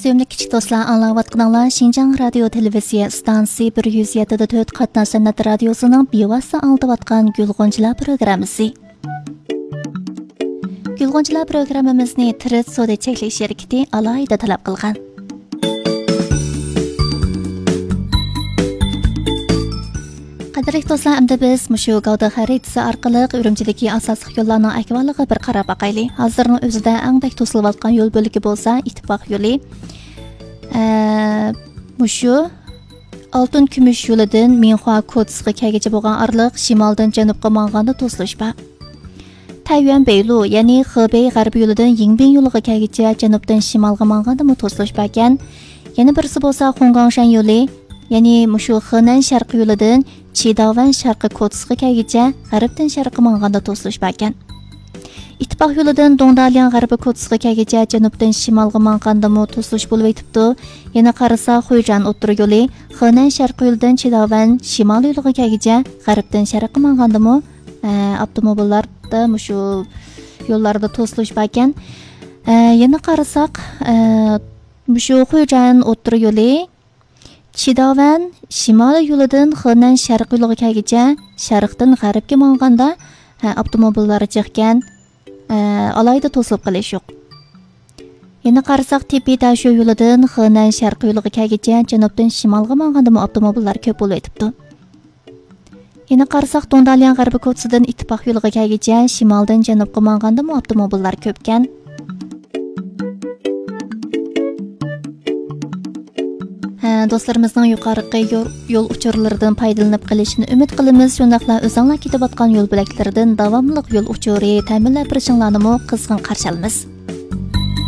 Sevimli kichik do'stlar, anglayotganinglar Xinjiang radio televiziya stansiyasi 107.4 qatnash san'at radiosining bevosita anglayotgan Gulg'unchilar programmasi. Gulg'unchilar programmamizni Trit Soda cheklak shirkati alohida talab qilgan. Qadrli do'stlar, endi biz mushu Gavda xaritasi orqali Urumchidagi asosiy yo'llarning ahvoliga bir qarab boqaylik. Hozirning o'zida eng bek to'silayotgan yo'l bo'ligi bo'lsa, ittifoq yo'li. Mushu Oltin Kumush yo'lidan Minhua Kotsiga kelgacha bo'lgan orliq shimoldan janubga manganda to'silish bor. Tayvan Beylu, ya'ni Xibey g'arbiy yo'lidan Yingbin yo'liga kelgacha janubdan shimolga manganda to'silish bor ekan. Yana birisi bo'lsa Xongangshan yo'li, ya'ni mushu Henan sharqiy yo'lidan Chidavan sharqiy Kotsiga kelgacha g'arbdan sharqqa manganda to'silish bor ekan. İttifoq yo'lidan Dongdalian g'arbiy Kotsiga kelgacha janubdan shimolga manganda to'silish bo'lib o'tibdi. Yana qarasa Xujan o'tir yo'li Henan sharqiy yo'lidan Chidavan shimol yo'liga kelgacha g'arbdan sharqqa manganda avtomobillarda mushu yo'llarda to'silish bor ekan. Yana qarasak mushu Xujan o'tir yo'li Chidavan shimol yo'lidan Henan sharqiy yo'liga kelgacha sharqdan g'arbga manganda avtomobillar chiqqan. Alayda to'silib qolish yo'q. Yana qarasak Tepe-Dash yo'lidan Henan sharqiy yo'liga kelgacha janubdan shimolga manganda avtomobillar ko'p bo'lib o'tibdi. Yana qarasak Dongdalian g'arbiy Kotsidan ittifoq yo'liga kelgacha shimoldan janubga manganda avtomobillar ko'pkan. Do'stlarimizning yuqorqi yo'l uchurlaridan foydalanib qolishni umid qilamiz. Shundaqla o'zinglar ketayotgan yo'l bo'laklaridan davomli yo'l uchuri ta'minlab berishinglarni qizg'in qarshi olamiz.